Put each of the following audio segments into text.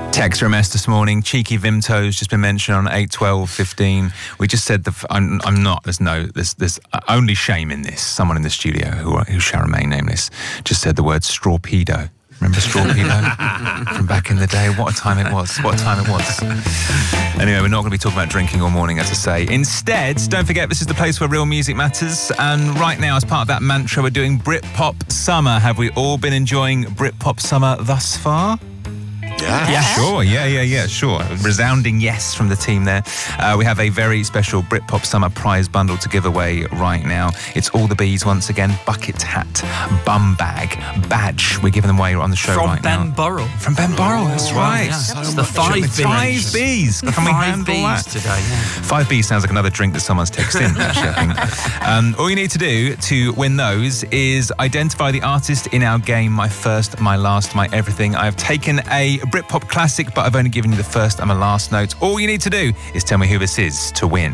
Text from S this morning. Cheeky Vimto's just been mentioned on 8, 12, 15. We just said I'm not. There's only shame in this. Someone in the studio who shall remain nameless just said the word strawpedo. Remember Strawpedo from back in the day? What a time it was. Anyway, we're not going to be talking about drinking all morning, as I say. Instead, don't forget, this is the place where real music matters. And right now, as part of that mantra, we're doing Britpop Summer. Have we all been enjoying Britpop Summer thus far? Yeah, sure. Yeah, sure. Resounding yes from the team there. We have a very special Britpop Summer prize bundle to give away right now. It's all the bees once again. Bucket hat, bum bag, badge. We're giving them away on the show right now. From Ben Burrell, that's right. Yeah. So it's the 5 Bs. 5 Bs. Can we handle that? Today, yeah. 5 Bs sounds like another drink that someone's texted in, actually, I think. All you need to do to win those is identify the artist in our game, My First, My Last, My Everything. I've taken a Britpop classic, but I've only given you the first and my last note. All you need to do is tell me who this is to win.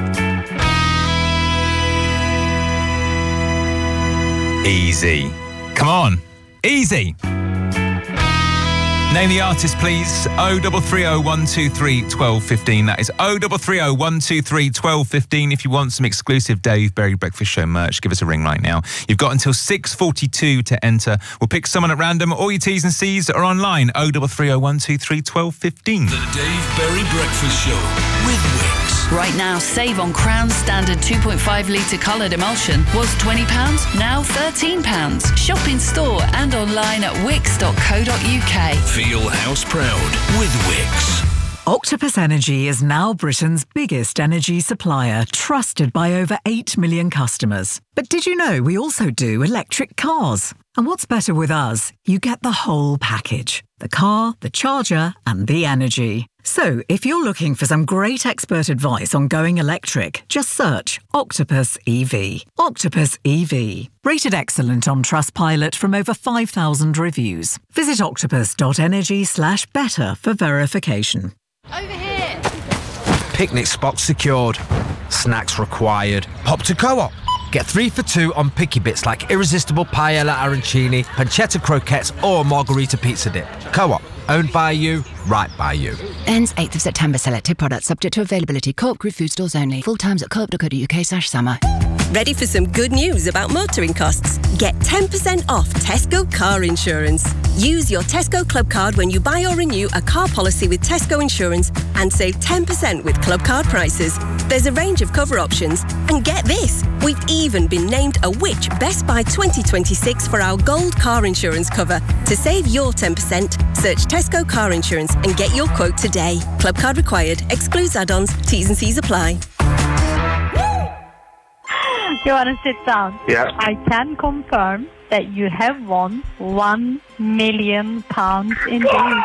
Easy. Come on. Easy. Name the artist, please. 0330 123 1215. That is 0330 123 1215. If you want some exclusive Dave Berry Breakfast Show merch, give us a ring right now. You've got until 6:42 to enter. We'll pick someone at random. All your T's and C's are online. 0330 123 1215. The Dave Berry Breakfast Show with Wix. Right now, save on Crown Standard 2.5 litre coloured emulsion. Was £20, now £13. Shop in store and online at wix.co.uk. Feel house proud with Wix. Octopus Energy is now Britain's biggest energy supplier, trusted by over 8 million customers. But did you know we also do electric cars? And what's better with us? You get the whole package. The car, the charger, and the energy. So, if you're looking for some great expert advice on going electric, just search Octopus EV. Octopus EV. Rated excellent on Trustpilot from over 5,000 reviews. Visit octopus.energy/better for verification. Over here! Picnic spot secured. Snacks required. Hop to Co-op. Get 3 for 2 on picky bits like irresistible paella arancini, pancetta croquettes or margarita pizza dip. Co-op. Owned by you, right by you. Ends 8th of September. Selected products subject to availability. Co-op Group food stores only. Full times at co-op.co.uk/summer. Ready for some good news about motoring costs? Get 10% off Tesco car insurance. Use your Tesco Club card when you buy or renew a car policy with Tesco Insurance and save 10% with Club card prices. There's a range of cover options. And get this, we've even been named a Which Best Buy 2026 for our gold car insurance cover. To save your 10%, search Tesco car insurance and get your quote today. Club card required. Excludes add-ons. T's and C's apply. You want to sit down? Yeah. I can confirm that you have won £1 million indeed.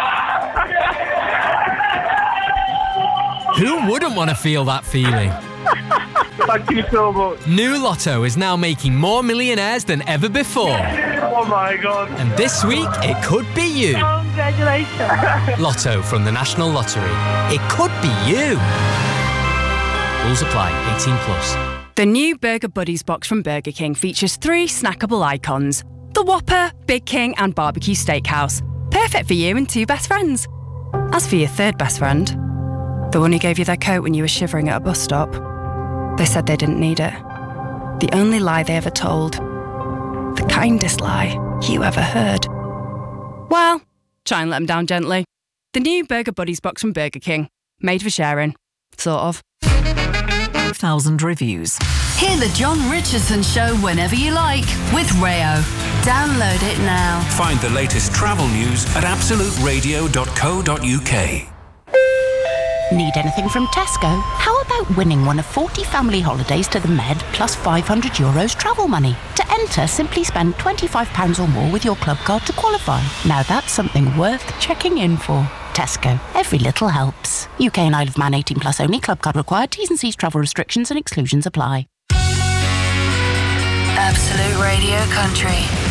Who wouldn't want to feel that feeling? Thank you so much. New Lotto is now making more millionaires than ever before. Oh my God. And this week, it could be you. Congratulations. Lotto from the National Lottery. It could be you. Rules apply. 18+. The new Burger Buddies box from Burger King features 3 snackable icons. The Whopper, Big King and Barbecue Steakhouse. Perfect for you and 2 best friends. As for your 3rd best friend, the one who gave you their coat when you were shivering at a bus stop, they said they didn't need it. The only lie they ever told. The kindest lie you ever heard. Well, try and let them down gently. The new Burger Buddies box from Burger King. Made for sharing. Sort of. 5,000 reviews. Hear the John Richardson Show whenever you like with Rayo. Download it now. Find the latest travel news at absoluteradio.co.uk. Need anything from Tesco? How about winning one of 40 family holidays to the Med plus €500 travel money? To enter, simply spend £25 or more with your club card to qualify. Now that's something worth checking in for. Tesco. Every little helps. UK and Isle of Man 18+ only. Club card required. T's and C's, travel restrictions and exclusions apply. Absolute Radio Country.